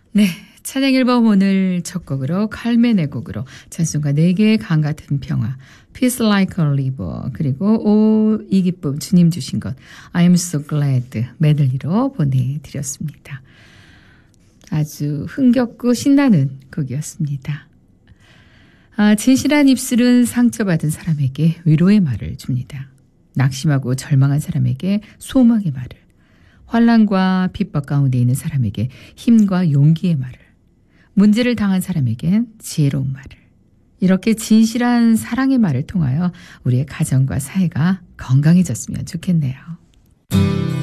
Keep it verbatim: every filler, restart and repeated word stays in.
네, 찬양 앨범 오늘 첫 곡으로 칼멘의 곡으로 찬송가 네 개의 강 같은 평화, Peace Like a River, 그리고 오 이 기쁨 주님 주신 것, I'm so glad 메들리로 보내드렸습니다. 아주 흥겹고 신나는 곡이었습니다. 아, 진실한 입술은 상처받은 사람에게 위로의 말을 줍니다. 낙심하고 절망한 사람에게 소망의 말을, 환난과 핍박 가운데 있는 사람에게 힘과 용기의 말을, 문제를 당한 사람에겐 지혜로운 말을, 이렇게 진실한 사랑의 말을 통하여 우리의 가정과 사회가 건강해졌으면 좋겠네요.